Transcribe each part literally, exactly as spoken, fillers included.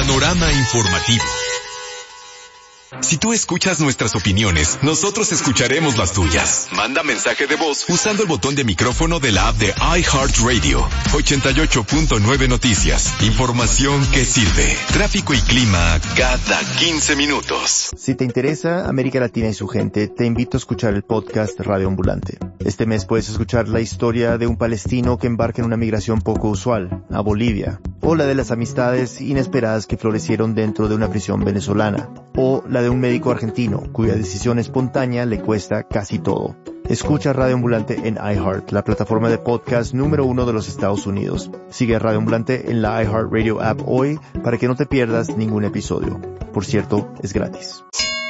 Panorama informativo. Si tú escuchas nuestras opiniones, nosotros escucharemos las tuyas. Manda mensaje de voz usando el botón de micrófono de la app de iHeartRadio. ochenta y ocho punto nueve Noticias. Información que sirve. Tráfico y clima cada quince minutos. Si te interesa América Latina y su gente, te invito a escuchar el podcast Radio Ambulante. Este mes puedes escuchar la historia de un palestino que embarca en una migración poco usual, a Bolivia, o la de las amistades inesperadas que florecieron dentro de una prisión venezolana, o la de un médico argentino cuya decisión espontánea le cuesta casi todo. Escucha Radio Ambulante en iHeart, la plataforma de podcast número uno de los Estados Unidos. Sigue a Radio Ambulante en la iHeartRadio app hoy para que no te pierdas ningún episodio. Por cierto, es gratis.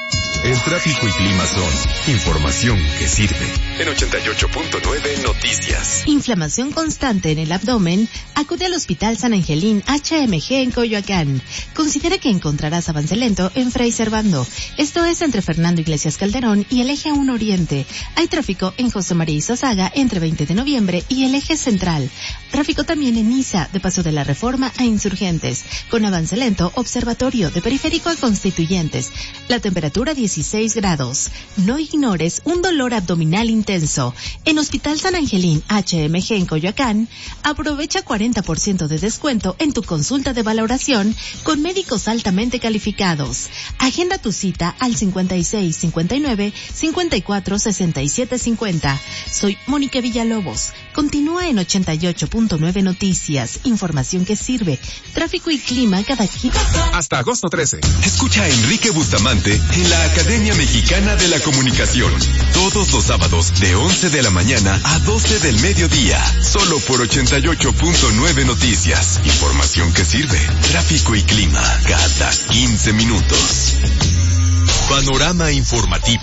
El tráfico y clima son información que sirve. En ochenta y ocho punto nueve Noticias. Inflamación constante en el abdomen. Acude al Hospital San Angelín H M G en Coyoacán. Considera que encontrarás avance lento en Fray Servando. Esto es entre Fernando Iglesias Calderón y el Eje uno Oriente. Hay tráfico en José María Izazaga entre veinte de noviembre y el Eje Central. Tráfico también en Niza, de Paso de la Reforma a Insurgentes. Con avance lento, Observatorio de Periférico a Constituyentes. La temperatura dieciséis grados. No ignores un dolor abdominal intenso. En Hospital San Angelín H M G en Coyoacán, aprovecha cuarenta por ciento de descuento en tu consulta de valoración con médicos altamente calificados. Agenda tu cita al cincuenta y seis cincuenta y nueve cincuenta y cuatro sesenta y siete cincuenta. Soy Mónica Villalobos. Continúa en ochenta y ocho punto nueve Noticias. Información que sirve. Tráfico y clima cada quince. Hasta agosto trece. Escucha a Enrique Bustamante en la Academia Mexicana de la Comunicación. Todos los sábados de once de la mañana a doce del mediodía. Solo por ochenta y ocho punto nueve Noticias. Información que sirve. Tráfico y clima cada quince minutos. Panorama informativo.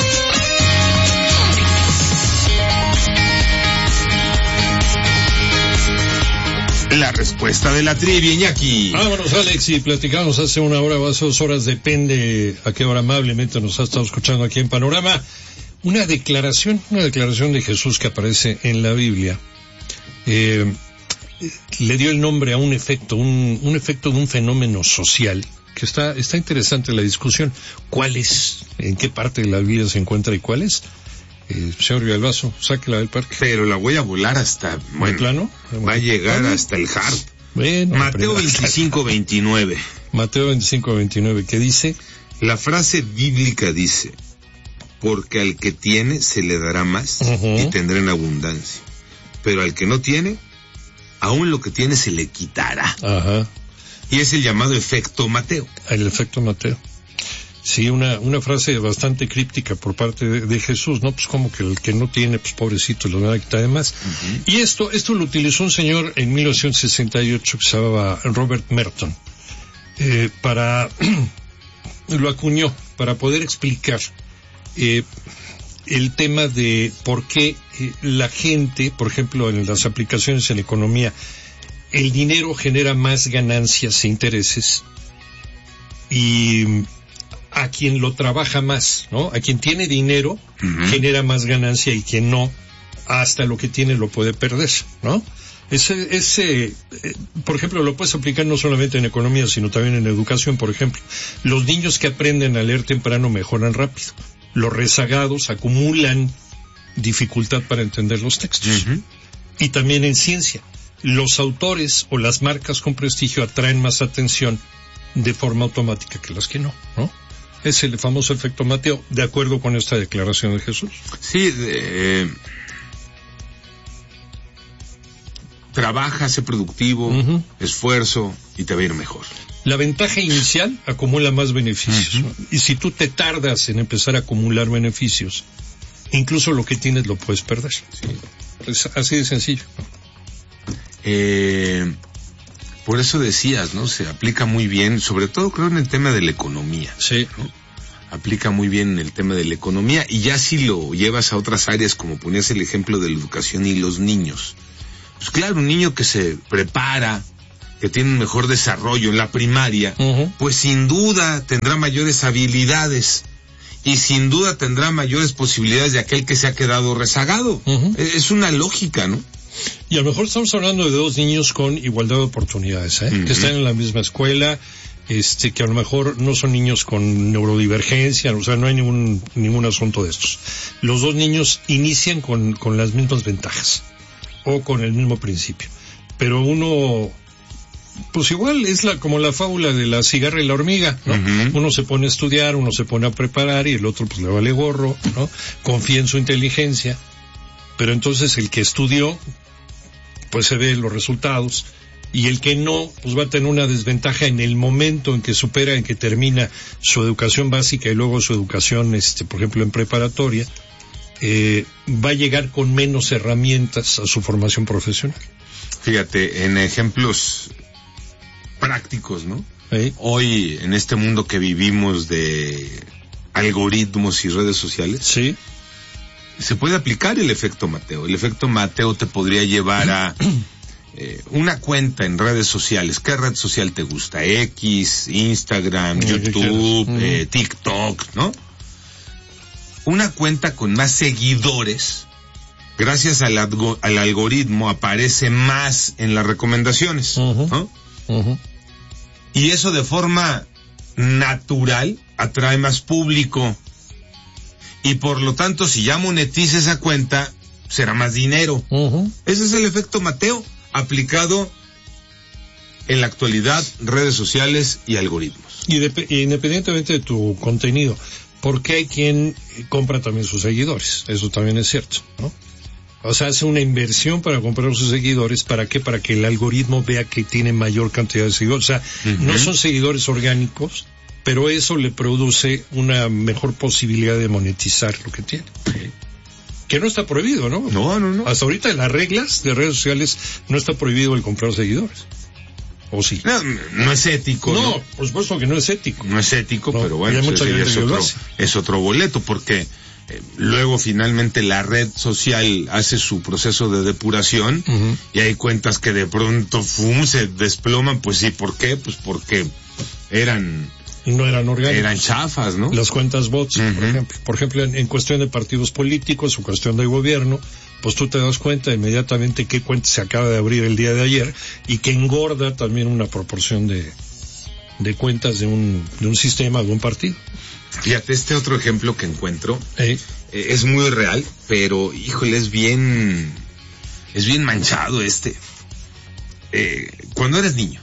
La respuesta de la trivia, Iñaki. Vámonos, Alex, y platicamos hace una hora o hace dos horas, depende a qué hora amablemente nos ha estado escuchando aquí en Panorama. Una declaración, una declaración de Jesús que aparece en la Biblia. Eh, le dio el nombre a un efecto, un, un efecto de un fenómeno social, que está, está interesante la discusión. ¿Cuál es? ¿En qué parte de la Biblia se encuentra y cuál es? Eh, señor Villalbazo, sáquela del parque. Pero la voy a volar hasta, bueno, plano? Va a llegar hasta el hard. Bueno, Mateo veinticinco veintinueve. Mateo veinticinco veintinueve, ¿qué dice? La frase bíblica dice: porque al que tiene se le dará más, uh-huh, y tendrá en abundancia. Pero al que no tiene, aún lo que tiene se le quitará. Ajá. Y es el llamado efecto Mateo. El efecto Mateo. Sí, una, una frase bastante críptica por parte de, de Jesús, ¿no? Pues como que el que no tiene, pues pobrecito, lo van a quitar de más. Uh-huh. Y esto, esto lo utilizó un señor en mil novecientos sesenta y ocho que se llamaba Robert Merton, eh, para, lo acuñó, para poder explicar, eh, el tema de por qué eh, la gente, por ejemplo, en las aplicaciones en economía, el dinero genera más ganancias e intereses, y a quien lo trabaja más, ¿no? A quien tiene dinero, uh-huh, genera más ganancia, y quien no, hasta lo que tiene lo puede perder, ¿no? Ese, ese, eh, por ejemplo, lo puedes aplicar no solamente en economía, sino también en educación, por ejemplo. Los niños que aprenden a leer temprano mejoran rápido. Los rezagados acumulan dificultad para entender los textos. Uh-huh. Y también en ciencia. Los autores o las marcas con prestigio atraen más atención de forma automática que las que no, ¿no? Es el famoso efecto Mateo, de acuerdo con esta declaración de Jesús. Sí, eh, trabaja, sé productivo, uh-huh, esfuerzo, y te va a ir mejor. La ventaja inicial acumula más beneficios, uh-huh, ¿no? Y si tú te tardas en empezar a acumular beneficios, incluso lo que tienes lo puedes perder. Sí. Es así de sencillo. Eh, por eso decías, ¿no? Se aplica muy bien, sobre todo creo en el tema de la economía. Sí. ¿no? Aplica muy bien en el tema de la economía, y ya si lo llevas a otras áreas, como ponías el ejemplo de la educación y los niños. Pues claro, un niño que se prepara, que tiene un mejor desarrollo en la primaria, uh-huh, pues sin duda tendrá mayores habilidades, y sin duda tendrá mayores posibilidades de aquel que se ha quedado rezagado. Uh-huh. Es una lógica, ¿no? Y a lo mejor estamos hablando de dos niños con igualdad de oportunidades, ¿eh? Uh-huh. Que están en la misma escuela, este, que a lo mejor no son niños con neurodivergencia, o sea, no hay ningún, ningún asunto de estos. Los dos niños inician con, con las mismas ventajas, o con el mismo principio. Pero uno, pues igual, es la, como la fábula de la cigarra y la hormiga, ¿no? Uh-huh. Uno se pone a estudiar, uno se pone a preparar, y el otro pues le vale gorro, ¿no? Confía en su inteligencia, pero entonces el que estudió, pues se ve los resultados, y el que no, pues va a tener una desventaja en el momento en que supera, en que termina su educación básica y luego su educación, este, por ejemplo, en preparatoria, eh, va a llegar con menos herramientas a su formación profesional. Fíjate, en ejemplos prácticos, ¿no? ¿Sí? Hoy, en este mundo que vivimos de algoritmos y redes sociales, sí, se puede aplicar el efecto Mateo. El efecto Mateo te podría llevar a eh, una cuenta en redes sociales. ¿Qué red social te gusta? X, Instagram, YouTube, eh, TikTok, ¿no? Una cuenta con más seguidores, gracias al, algo, al algoritmo, aparece más en las recomendaciones, uh-huh. ¿no? Uh-huh. Y eso de forma natural atrae más público. Y por lo tanto, si ya monetiza esa cuenta, será más dinero. Uh-huh. Ese es el efecto Mateo, aplicado en la actualidad, redes sociales y algoritmos. Y de, independientemente de tu contenido, porque hay quien compra también sus seguidores, eso también es cierto, ¿no? O sea, hace una inversión para comprar sus seguidores. ¿Para qué? Para que el algoritmo vea que tiene mayor cantidad de seguidores. O sea, uh-huh. no son seguidores orgánicos, pero eso le produce una mejor posibilidad de monetizar lo que tiene. Que no está prohibido, ¿no? No, no, no. Hasta ahorita en las reglas de redes sociales no está prohibido el comprar seguidores. ¿O sí? No, no es ético. No, no, por supuesto que no es ético. No es ético, no, pero bueno, pues es, es, otro, es otro boleto, porque eh, luego finalmente la red social hace su proceso de depuración, uh-huh. y hay cuentas que de pronto fum, se desploman. Pues sí, ¿por qué? Pues porque eran... no eran orgánicos. Eran chafas, ¿no? Las cuentas bots, uh-huh. por ejemplo. Por ejemplo, en, en cuestión de partidos políticos o cuestión de gobierno, pues tú te das cuenta inmediatamente qué cuenta se acaba de abrir el día de ayer y que engorda también una proporción de, de cuentas de un, de un sistema, de un partido. Fíjate, este otro ejemplo que encuentro ¿Eh? eh, es muy real, pero, híjole, es bien, es bien manchado este. Eh, cuando eres niño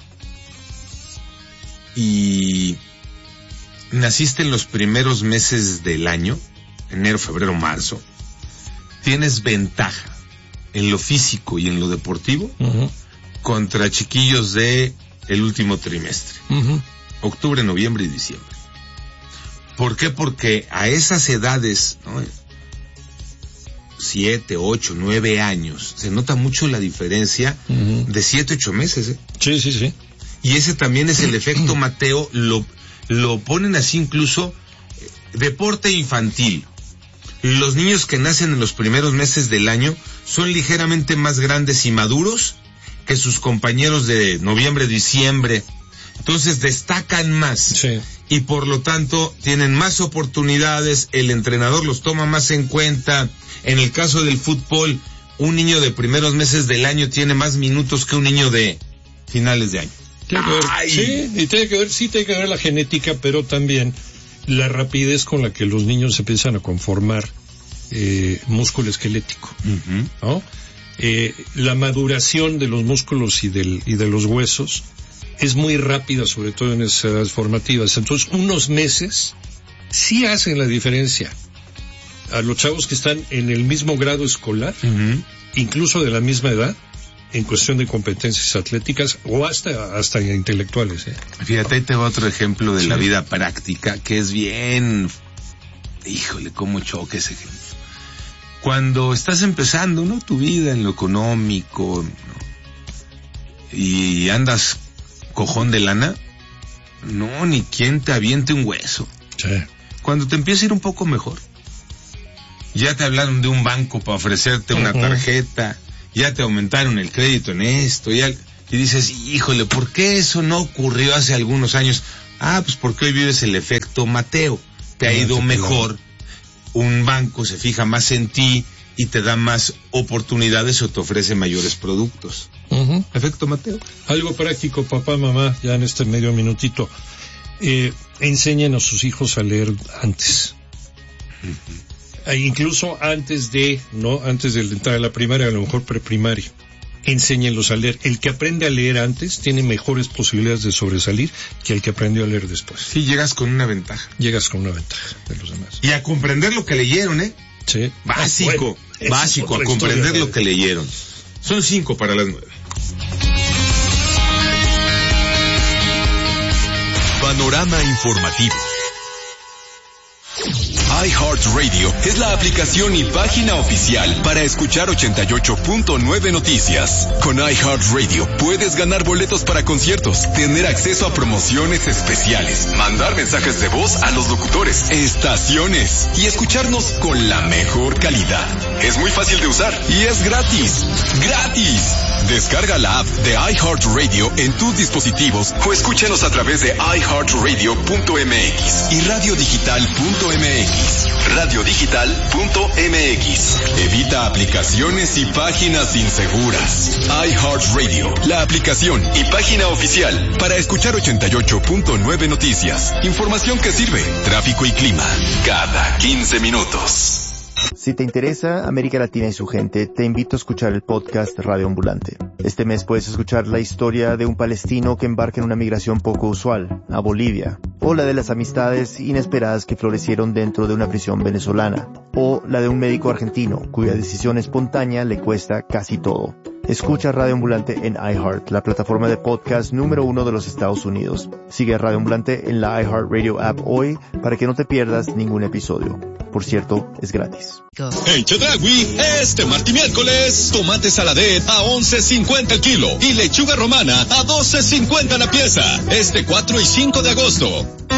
y naciste en los primeros meses del año, enero, febrero, marzo, tienes ventaja en lo físico y en lo deportivo, uh-huh. contra chiquillos de el último trimestre, uh-huh. octubre, noviembre y diciembre. ¿Por qué? Porque a esas edades, ¿no? siete, ocho, nueve años, se nota mucho la diferencia uh-huh. de siete, ocho meses, ¿eh? Sí, sí, sí. Y ese también es el efecto Mateo, lo lo ponen así incluso, eh, deporte infantil. Los niños que nacen en los primeros meses del año son ligeramente más grandes y maduros que sus compañeros de noviembre, diciembre. Entonces destacan más. Sí. Y por lo tanto tienen más oportunidades, el entrenador los toma más en cuenta. En el caso del fútbol, un niño de primeros meses del año tiene más minutos que un niño de finales de año. Tiene que ver, sí, y tiene que ver, sí tiene que ver la genética, pero también la rapidez con la que los niños se empiezan a conformar eh, músculo esquelético, uh-huh. ¿no? Eh, la maduración de los músculos y del y de los huesos es muy rápida, sobre todo en esas edades formativas. Entonces, unos meses sí hacen la diferencia. A los chavos que están en el mismo grado escolar, uh-huh. incluso de la misma edad, en cuestión de competencias atléticas o hasta hasta intelectuales, ¿eh? Fíjate, ahí te va otro ejemplo de sí. la vida práctica que es bien, híjole, cómo choca ese ejemplo. Cuando estás empezando, ¿no? Tu vida en lo económico, ¿no? Y andas cojón de lana, no, ni quien te aviente un hueso. Sí. Cuando te empieza a ir un poco mejor, ya te hablaron de un banco para ofrecerte una uh-huh. tarjeta, ya te aumentaron el crédito en esto, ya, y dices, híjole, ¿por qué eso no ocurrió hace algunos años? Ah, pues porque hoy vives el efecto Mateo, te ha ido mejor, un banco se fija más en ti y te da más oportunidades o te ofrece mayores productos. Uh-huh. Uh-huh. Efecto Mateo. Algo práctico, papá, mamá, ya en este medio minutito. Eh, enseñen a sus hijos a leer antes. Uh-huh. E incluso antes de, ¿no? Antes de entrar a la primaria, a lo mejor preprimaria. Enséñenlos a leer. El que aprende a leer antes tiene mejores posibilidades de sobresalir que el que aprendió a leer después. Sí, llegas con una ventaja. Llegas con una ventaja de los demás. Y a comprender lo que leyeron, ¿eh? Sí. Básico, Ah, bueno, básico, a comprender historia, lo que leyeron. Son cinco para las nueve. Panorama informativo. iHeartRadio es la aplicación y página oficial para escuchar ochenta y ocho punto nueve Noticias. Con iHeartRadio puedes ganar boletos para conciertos, tener acceso a promociones especiales, mandar mensajes de voz a los locutores, estaciones y escucharnos con la mejor calidad. Es muy fácil de usar y es gratis. ¡Gratis! Descarga la app de iHeartRadio en tus dispositivos o escúchanos a través de i heart radio punto m x y radio digital punto m x. radio digital punto m x. Evita aplicaciones y páginas inseguras. iHeartRadio, la aplicación y página oficial para escuchar ochenta y ocho punto nueve Noticias. Información que sirve. Tráfico y clima cada quince minutos. Si te interesa América Latina y su gente, te invito a escuchar el podcast Radio Ambulante. Este mes puedes escuchar la historia de un palestino que embarca en una migración poco usual, a Bolivia, o la de las amistades inesperadas que florecieron dentro de una prisión venezolana, o la de un médico argentino cuya decisión espontánea le cuesta casi todo. Escucha Radio Ambulante en iHeart, la plataforma de podcast número uno de los Estados Unidos. Sigue a Radio Ambulante en la iHeartRadio app hoy para que no te pierdas ningún episodio. Por cierto, es gratis. En Chedraui, este martes y miércoles, tomate saladet a once cincuenta el kilo y lechuga romana a doce cincuenta la pieza. Este cuatro y cinco de agosto.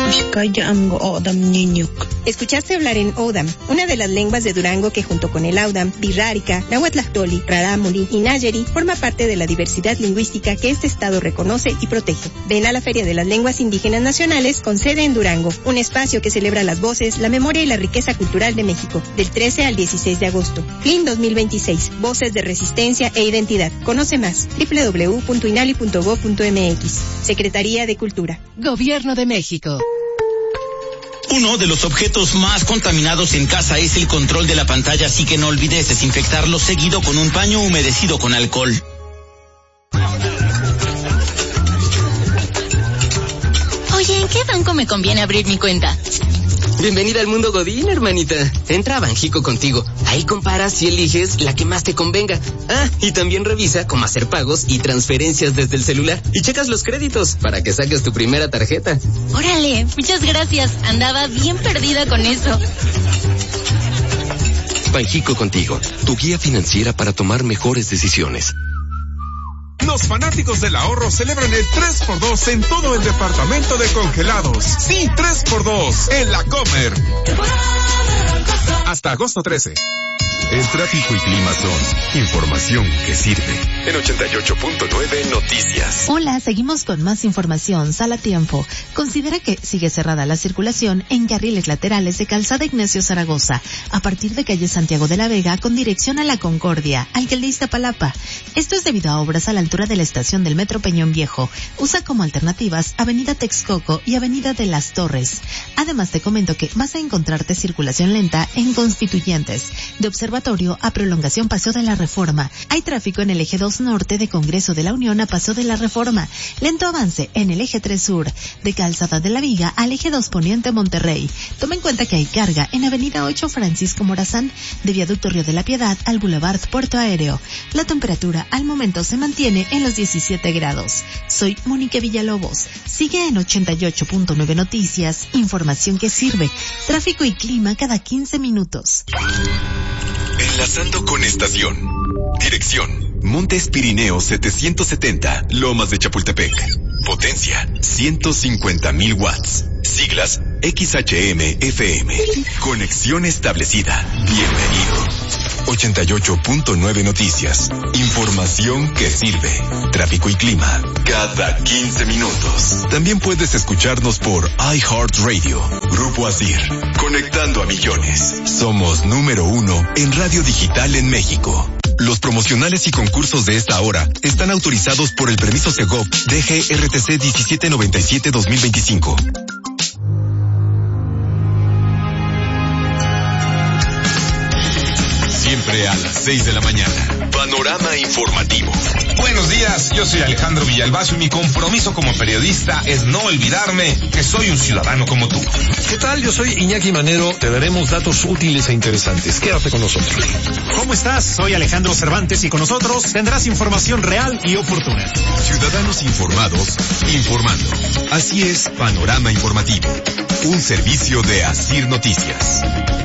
Escuchaste hablar en Odam, una de las lenguas de Durango que junto con el Audam, Birrárica, Nahuatlactoli, Rarámuri y Nayeri forma parte de la diversidad lingüística que este estado reconoce y protege. Ven a la Feria de las Lenguas Indígenas Nacionales con sede en Durango, un espacio que celebra las voces, la memoria y la riqueza cultural de México, del trece al dieciséis de agosto. F L I N dos mil veintiséis, Voces de Resistencia e Identidad. Conoce más, doble u doble u doble u punto inali punto gob punto m x. Secretaría de Cultura. Gobierno de México. Uno de los objetos más contaminados en casa es el control de la pantalla, así que no olvides desinfectarlo seguido con un paño humedecido con alcohol. Oye, ¿en qué banco me conviene abrir mi cuenta? Bienvenida al mundo Godín, hermanita. Entra a Banjico Contigo. Ahí comparas y eliges la que más te convenga. Ah, y también revisa cómo hacer pagos y transferencias desde el celular. Y checas los créditos para que saques tu primera tarjeta. Órale, muchas gracias. Andaba bien perdida con eso. Banjico Contigo, tu guía financiera para tomar mejores decisiones. Los fanáticos del ahorro celebran el tres por dos en todo el departamento de congelados. Sí, tres por dos en la Comer. Hasta agosto trece. El tráfico y clima son información que sirve. En ochenta y ocho punto nueve Noticias. Hola, seguimos con más información. Sala Tiempo. Considera que sigue cerrada la circulación en carriles laterales de Calzada Ignacio Zaragoza, a partir de calle Santiago de la Vega con dirección a La Concordia, Alcaldía Iztapalapa. Esto es debido a obras a la altura de la estación del Metro Peñón Viejo. Usa como alternativas Avenida Texcoco y Avenida de las Torres. Además te comento que vas a encontrarte circulación lenta en Constituyentes, de Observatorio a Prolongación Paseo de la Reforma. Hay tráfico en el eje dos norte de Congreso de la Unión a Paseo de la Reforma. Lento avance en el eje tres sur, de Calzada de la Viga al eje dos poniente Monterrey. Toma en cuenta que hay carga en Avenida ocho Francisco Morazán, de Viaducto Río de la Piedad al Boulevard Puerto Aéreo. La temperatura al momento se mantiene en los diecisiete grados. Soy Mónica Villalobos. Sigue en ochenta y ocho punto nueve Noticias, información que sirve. Tráfico y clima cada quince minutos. Enlazando con estación. Dirección: Montes Pirineos setecientos setenta, Lomas de Chapultepec. Potencia: ciento cincuenta mil watts. Siglas: X H M F M. Conexión establecida. Bienvenido. ochenta y ocho punto nueve Noticias. Información que sirve. Tráfico y clima cada quince minutos. También puedes escucharnos por iHeartRadio. Grupo Asir. Conectando a millones. Somos número uno en radio digital en México. Los promocionales y concursos de esta hora están autorizados por el permiso Segov D G R T C diecisiete noventa y siete dos mil veinticinco. Siempre a las seis de la mañana. Panorama informativo. Buenos días, yo soy Alejandro Villalbazo y mi compromiso como periodista es no olvidarme que soy un ciudadano como tú. ¿Qué tal? Yo soy Iñaki Manero. Te daremos datos útiles e interesantes. Quédate con nosotros. ¿Cómo estás? Soy Alejandro Cervantes y con nosotros tendrás información real y oportuna. Ciudadanos informados, informando. Así es, Panorama Informativo. Un servicio de Asir Noticias.